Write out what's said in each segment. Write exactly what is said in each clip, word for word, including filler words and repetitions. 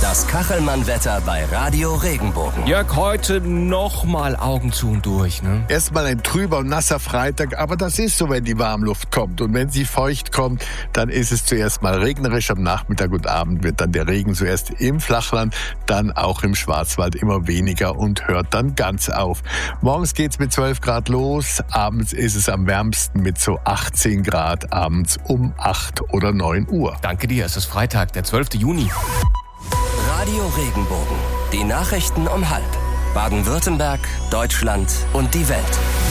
Das Kachelmann-Wetter bei Radio Regenbogen. Jörg, heute nochmal Augen zu und durch, ne? Erstmal ein trüber und nasser Freitag, aber das ist so, wenn die Warmluft kommt. Und wenn sie feucht kommt, dann ist es zuerst mal regnerisch. Am Nachmittag und Abend wird dann der Regen zuerst im Flachland, dann auch im Schwarzwald immer weniger und hört dann ganz auf. Morgens geht's mit zwölf Grad los, abends ist es am wärmsten mit so achtzehn Grad, abends um acht oder neun Uhr. Danke dir, es ist Freitag, der zwölfte Juni. Radio Regenbogen. Die Nachrichten um halb. Baden-Württemberg, Deutschland und die Welt.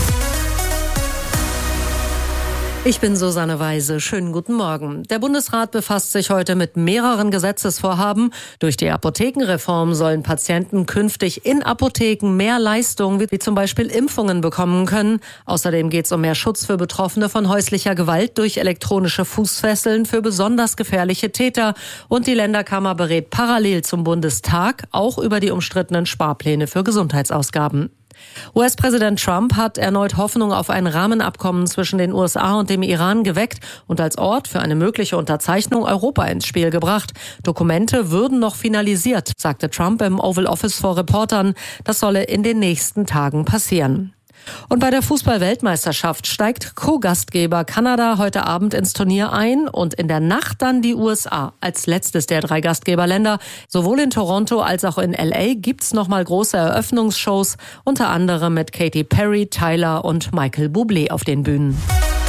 Ich bin Susanne Weise. Schönen guten Morgen. Der Bundesrat befasst sich heute mit mehreren Gesetzesvorhaben. Durch die Apothekenreform sollen Patienten künftig in Apotheken mehr Leistungen, wie zum Beispiel Impfungen, bekommen können. Außerdem geht es um mehr Schutz für Betroffene von häuslicher Gewalt durch elektronische Fußfesseln für besonders gefährliche Täter. Und die Länderkammer berät parallel zum Bundestag auch über die umstrittenen Sparpläne für Gesundheitsausgaben. U S-Präsident Trump hat erneut Hoffnung auf ein Rahmenabkommen zwischen den U S A und dem Iran geweckt und als Ort für eine mögliche Unterzeichnung Europa ins Spiel gebracht. Dokumente würden noch finalisiert, sagte Trump im Oval Office vor Reportern. Das solle in den nächsten Tagen passieren. Und bei der Fußball-Weltmeisterschaft steigt Co-Gastgeber Kanada heute Abend ins Turnier ein und in der Nacht dann die U S A als letztes der drei Gastgeberländer. Sowohl in Toronto als auch in L A gibt's nochmal große Eröffnungsshows, unter anderem mit Katy Perry, Tyler und Michael Bublé auf den Bühnen.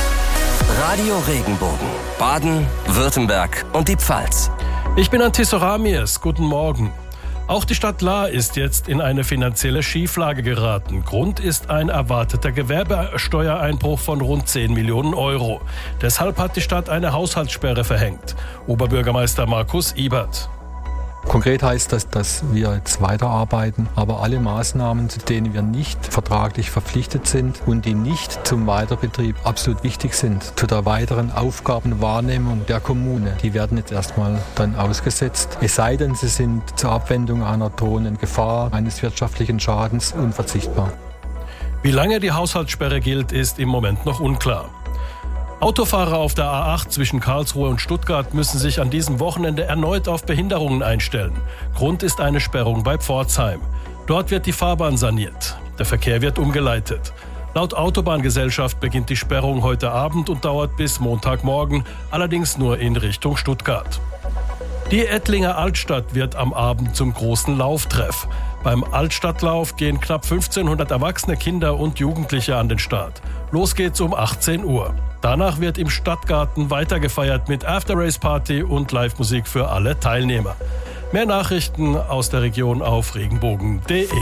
Radio Regenbogen. Baden, Württemberg und die Pfalz. Ich bin Antiso Ramies. Guten Morgen. Auch die Stadt Lahr ist jetzt in eine finanzielle Schieflage geraten. Grund ist ein erwarteter Gewerbesteuereinbruch von rund zehn Millionen Euro. Deshalb hat die Stadt eine Haushaltssperre verhängt. Oberbürgermeister Markus Ibert. Konkret heißt das, dass wir jetzt weiterarbeiten, aber alle Maßnahmen, zu denen wir nicht vertraglich verpflichtet sind und die nicht zum Weiterbetrieb absolut wichtig sind, zu der weiteren Aufgabenwahrnehmung der Kommune, die werden jetzt erstmal dann ausgesetzt. Es sei denn, sie sind zur Abwendung einer drohenden Gefahr, eines wirtschaftlichen Schadens unverzichtbar. Wie lange die Haushaltssperre gilt, ist im Moment noch unklar. Autofahrer auf der A acht zwischen Karlsruhe und Stuttgart müssen sich an diesem Wochenende erneut auf Behinderungen einstellen. Grund ist eine Sperrung bei Pforzheim. Dort wird die Fahrbahn saniert. Der Verkehr wird umgeleitet. Laut Autobahngesellschaft beginnt die Sperrung heute Abend und dauert bis Montagmorgen, allerdings nur in Richtung Stuttgart. Die Ettlinger Altstadt wird am Abend zum großen Lauftreff. Beim Altstadtlauf gehen knapp fünfzehnhundert erwachsene Kinder und Jugendliche an den Start. Los geht's um achtzehn Uhr. Danach wird im Stadtgarten weitergefeiert mit After-Race-Party und Live-Musik für alle Teilnehmer. Mehr Nachrichten aus der Region auf regenbogen punkt de.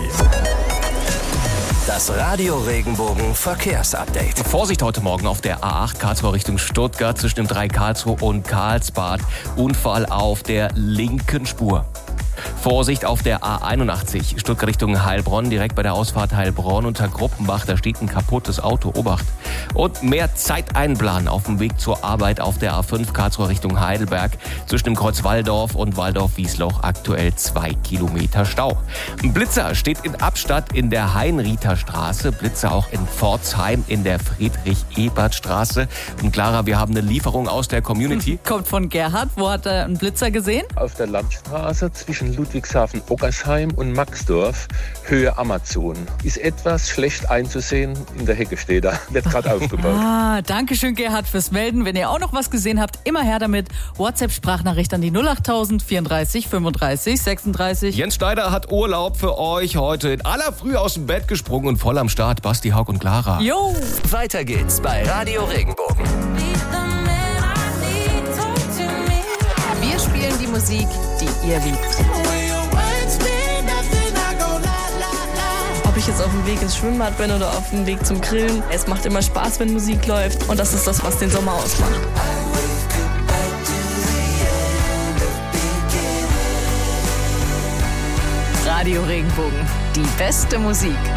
Das Radio Regenbogen Verkehrsupdate. Vorsicht heute Morgen auf der A acht Karlsruhe Richtung Stuttgart zwischen dem drei Karlsruhe und Karlsbad. Unfall auf der linken Spur. Vorsicht auf der A einundachtzig, Stuttgart Richtung Heilbronn, direkt bei der Ausfahrt Heilbronn unter Gruppenbach, da steht ein kaputtes Auto, Obacht. Und mehr Zeit einplanen auf dem Weg zur Arbeit auf der A fünf Karlsruhe Richtung Heidelberg, zwischen dem Kreuz Walldorf und Walldorf-Wiesloch aktuell zwei Kilometer Stau. Ein Blitzer steht in Abstatt in der Heinriether-Straße, Blitzer auch in Pforzheim in der Friedrich-Ebert-Straße. Und Clara, wir haben eine Lieferung aus der Community. Kommt von Gerhard, wo hat er einen Blitzer gesehen? Auf der Landstraße zwischen Ludwigshafen-Ockersheim und Maxdorf, Höhe Amazon. Ist etwas schlecht einzusehen, in der Hecke steht er, wird gerade aufgebaut. Ah, danke schön Gerhard fürs Melden. Wenn ihr auch noch was gesehen habt, immer her damit. WhatsApp-Sprachnachricht an die null acht null null vierunddreißig fünfunddreißig sechsunddreißig. Jens Schneider hat Urlaub für euch heute. In aller Früh aus dem Bett gesprungen und voll am Start. Basti, Haug und Clara. Jo! Weiter geht's bei Radio Regenbogen. Wir spielen die Musik, die ihr liebt. Ob ich jetzt auf dem Weg ins Schwimmbad bin oder auf dem Weg zum Grillen, es macht immer Spaß, wenn Musik läuft. Und das ist das, was den Sommer ausmacht. Radio Regenbogen, die beste Musik.